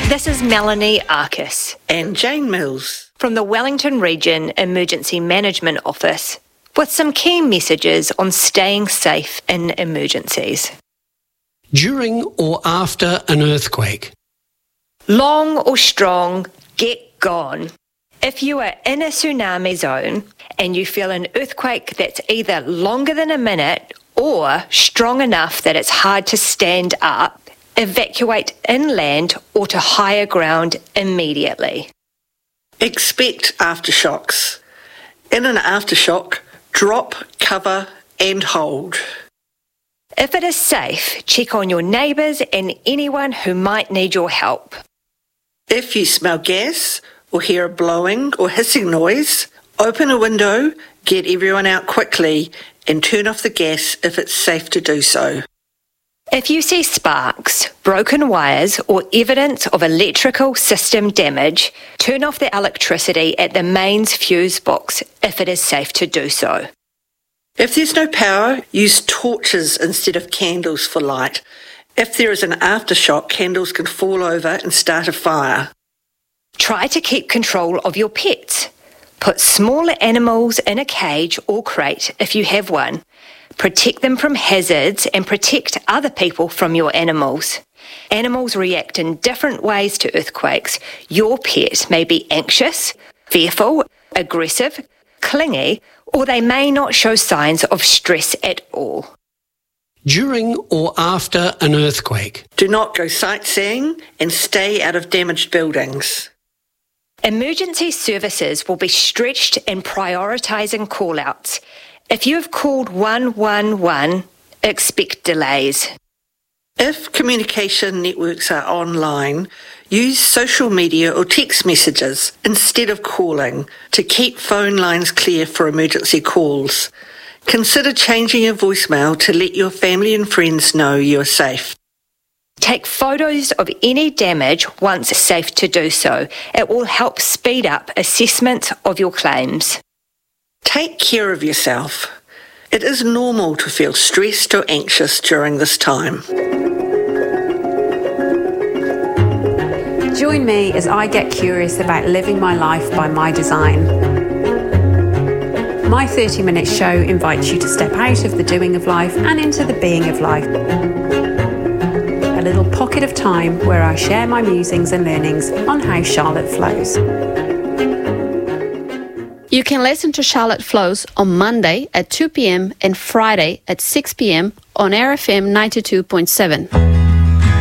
This is Melanie Arcus and Jane Mills from the Wellington Region Emergency Management Office with some key messages on staying safe in emergencies. During or after an earthquake. Long or strong, get gone. If you are in a tsunami zone and you feel an earthquake that's either longer than a minute or strong enough that it's hard to stand up, evacuate inland or to higher ground immediately. Expect aftershocks. In an aftershock, drop, cover and hold. If it is safe, check on your neighbours and anyone who might need your help. If you smell gas or hear a blowing or hissing noise, open a window, get everyone out quickly and turn off the gas if it's safe to do so. If you see sparks, broken wires or evidence of electrical system damage, turn off the electricity at the mains fuse box if it is safe to do so. If there's no power, use torches instead of candles for light. If there is an aftershock, candles can fall over and start a fire. Try to keep control of your pets. Put smaller animals in a cage or crate if you have one. Protect them from hazards and protect other people from your animals. Animals react in different ways to earthquakes. Your pet may be anxious, fearful, aggressive, clingy, or they may not show signs of stress at all. During or after an earthquake. Do not go sightseeing and stay out of damaged buildings. Emergency services will be stretched in prioritising call-outs. If you have called 111, expect delays. If communication networks are online, use social media or text messages instead of calling to keep phone lines clear for emergency calls. Consider changing your voicemail to let your family and friends know you are safe. Take photos of any damage once it's safe to do so. It will help speed up assessment of your claims. Take care of yourself. It is normal to feel stressed or anxious during this time. Join me as I get curious about living my life by my design. My 30-minute show invites you to step out of the doing of life and into the being of life. A little pocket of time where I share my musings and learnings on how Charlotte flows. You can listen to Charlotte Flows on Monday at 2 p.m. and Friday at 6 p.m. on RFM 92.7.